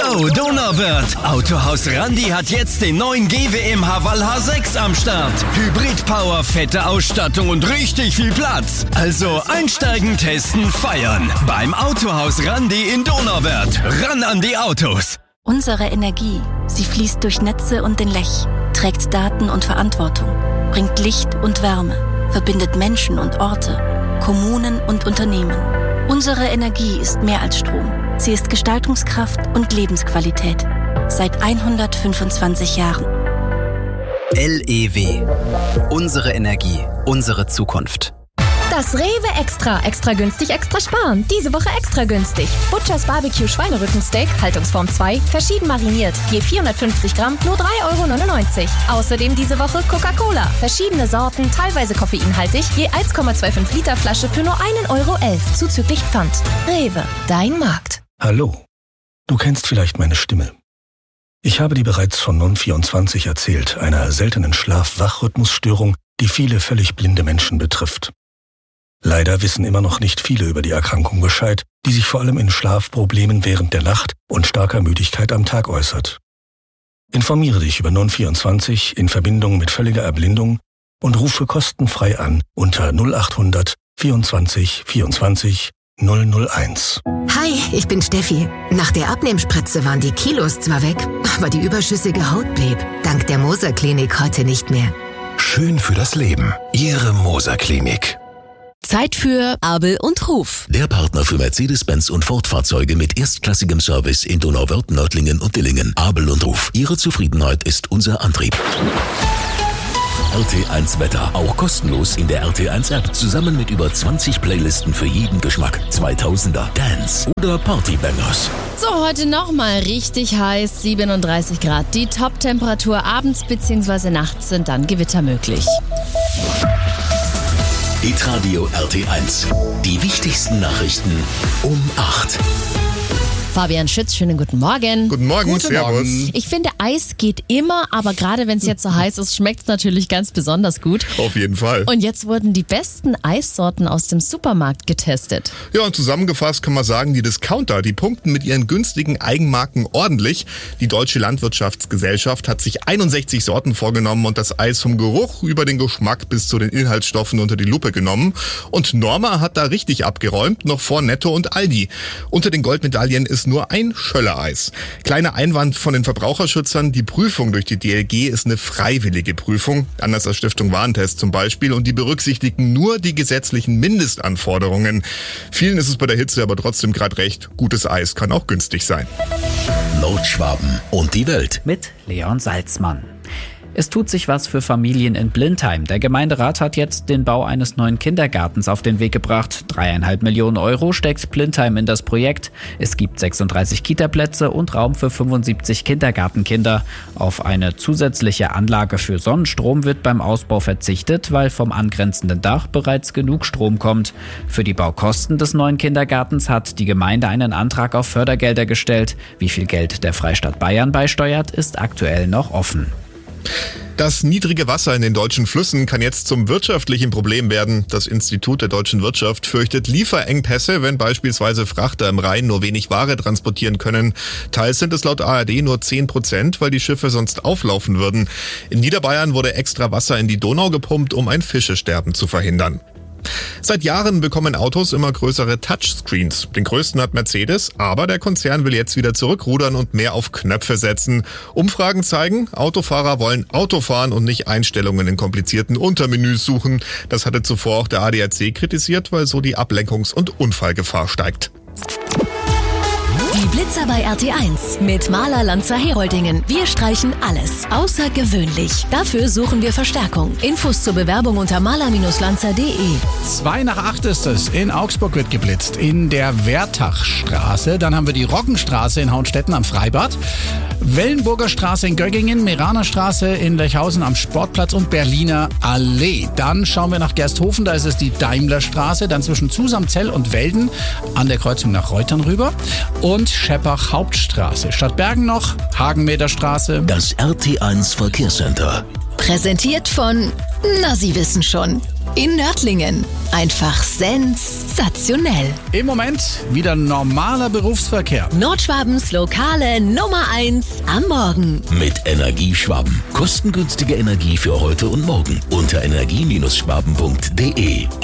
Yo, Donauwörth! Autohaus Randi hat jetzt den neuen GWM Haval H6 am Start. Hybrid-Power, fette Ausstattung und richtig viel Platz. Also einsteigen, testen, feiern. Beim Autohaus Randi in Donauwörth. Ran an die Autos! Unsere Energie, sie fließt durch Netze und den Lech, trägt Daten und Verantwortung, bringt Licht und Wärme, verbindet Menschen und Orte, Kommunen und Unternehmen. Unsere Energie ist mehr als Strom. Sie ist Gestaltungskraft und Lebensqualität. Seit 125 Jahren. LEW. Unsere Energie, unsere Zukunft. Das Rewe Extra günstig, extra sparen. Diese Woche extra günstig. Butchers Barbecue Schweinerückensteak, Haltungsform 2, verschieden mariniert. Je 450 Gramm, nur 3,99 €. Außerdem diese Woche Coca-Cola. Verschiedene Sorten, teilweise koffeinhaltig. Je 1,25 Liter Flasche für nur 1,11 € zuzüglich Pfand. Rewe, dein Markt. Hallo. Du kennst vielleicht meine Stimme. Ich habe dir bereits von Non24 erzählt, einer seltenen Schlaf-Wach-Rhythmusstörung, die viele völlig blinde Menschen betrifft. Leider wissen immer noch nicht viele über die Erkrankung Bescheid, die sich vor allem in Schlafproblemen während der Nacht und starker Müdigkeit am Tag äußert. Informiere dich über Non24 in Verbindung mit völliger Erblindung und rufe kostenfrei an unter 0800 24 24 001. Hi, ich bin Steffi. Nach der Abnehmspritze waren die Kilos zwar weg, aber die überschüssige Haut blieb. Dank der Moser Klinik heute nicht mehr. Schön für das Leben. Ihre Moser Klinik. Zeit für Abel und Ruf. Der Partner für Mercedes-Benz und Ford-Fahrzeuge mit erstklassigem Service in Donauwörth, Nördlingen und Dillingen. Abel und Ruf. Ihre Zufriedenheit ist unser Antrieb. RT1 Wetter. Auch kostenlos in der RT1-App. Zusammen mit über 20 Playlisten für jeden Geschmack. 2000er, Dance oder Partybangers. So, heute nochmal richtig heiß. 37 Grad. Die Top-Temperatur abends bzw. nachts sind dann Gewitter möglich. Hitradio RT1. Die wichtigsten Nachrichten um 8. Fabian Schütz, schönen guten Morgen. Guten Morgen, servus. Ich finde, Eis geht immer, aber gerade wenn es jetzt so heiß ist, schmeckt es natürlich ganz besonders gut. Auf jeden Fall. Und jetzt wurden die besten Eissorten aus dem Supermarkt getestet. Ja, und zusammengefasst kann man sagen, die Discounter, die punkten mit ihren günstigen Eigenmarken ordentlich. Die Deutsche Landwirtschaftsgesellschaft hat sich 61 Sorten vorgenommen und das Eis vom Geruch über den Geschmack bis zu den Inhaltsstoffen unter die Lupe genommen. Und Norma hat da richtig abgeräumt, noch vor Netto und Aldi. Unter den Goldmedaillen ist nur ein Schöller-Eis. Kleiner Einwand von den Verbraucherschützern, die Prüfung durch die DLG ist eine freiwillige Prüfung, anders als Stiftung Warentest zum Beispiel, und die berücksichtigen nur die gesetzlichen Mindestanforderungen. Vielen ist es bei der Hitze aber trotzdem gerade recht, gutes Eis kann auch günstig sein. Nordschwaben und die Welt. Mit Leon Salzmann. Es tut sich was für Familien in Blindheim. Der Gemeinderat hat jetzt den Bau eines neuen Kindergartens auf den Weg gebracht. 3,5 Millionen € steckt Blindheim in das Projekt. Es gibt 36 Kitaplätze und Raum für 75 Kindergartenkinder. Auf eine zusätzliche Anlage für Sonnenstrom wird beim Ausbau verzichtet, weil vom angrenzenden Dach bereits genug Strom kommt. Für die Baukosten des neuen Kindergartens hat die Gemeinde einen Antrag auf Fördergelder gestellt. Wie viel Geld der Freistaat Bayern beisteuert, ist aktuell noch offen. Das niedrige Wasser in den deutschen Flüssen kann jetzt zum wirtschaftlichen Problem werden. Das Institut der deutschen Wirtschaft fürchtet Lieferengpässe, wenn beispielsweise Frachter im Rhein nur wenig Ware transportieren können. Teils sind es laut ARD nur 10%, weil die Schiffe sonst auflaufen würden. In Niederbayern wurde extra Wasser in die Donau gepumpt, um ein Fischesterben zu verhindern. Seit Jahren bekommen Autos immer größere Touchscreens. Den größten hat Mercedes, aber der Konzern will jetzt wieder zurückrudern und mehr auf Knöpfe setzen. Umfragen zeigen, Autofahrer wollen Auto fahren und nicht Einstellungen in komplizierten Untermenüs suchen. Das hatte zuvor auch der ADAC kritisiert, weil so die Ablenkungs- und Unfallgefahr steigt. Die Blitzer bei RT1 mit Maler Lanzer Heroldingen. Wir streichen alles. Außergewöhnlich. Dafür suchen wir Verstärkung. Infos zur Bewerbung unter maler-lanzer.de. 7:55 ist es. In Augsburg wird geblitzt. In der Wertachstraße. Dann haben wir die Roggenstraße in Hauenstetten am Freibad. Wellenburger Straße in Göggingen. Meraner Straße in Lechhausen am Sportplatz und Berliner Allee. Dann schauen wir nach Gersthofen. Da ist es die Daimlerstraße. Dann zwischen Zusamzell und Welden an der Kreuzung nach Reutern rüber. Und Scheppach Hauptstraße. Stadt Bergen noch, Hagenmeterstraße. Das RT1 Verkehrscenter. Präsentiert von, na, Sie wissen schon, in Nördlingen. Einfach sensationell. Im Moment wieder normaler Berufsverkehr. Nordschwabens lokale Nummer 1 am Morgen. Mit Energieschwaben. Kostengünstige Energie für heute und morgen. Unter energie-schwaben.de.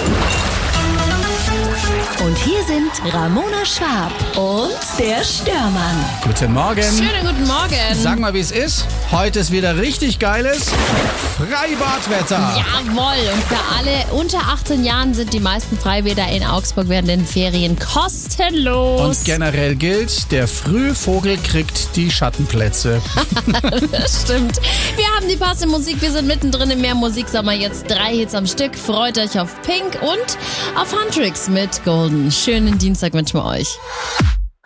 Und hier sind Ramona Schwab und der Störmann. Guten Morgen. Schönen guten Morgen. Sag mal, wie es ist. Heute ist wieder richtig geiles Freibadwetter. Jawohl. Und für alle unter 18 Jahren sind die meisten Freibäder in Augsburg während den Ferien kostenlos. Und generell gilt, der Frühvogel kriegt die Schattenplätze. Das stimmt. Wir haben die passende Musik. Wir sind mittendrin im Mehr Musiksommer. Jetzt 3 Hits am Stück. Freut euch auf Pink und auf Huntrix mit Golden. Schönen Dienstag wünschen wir euch.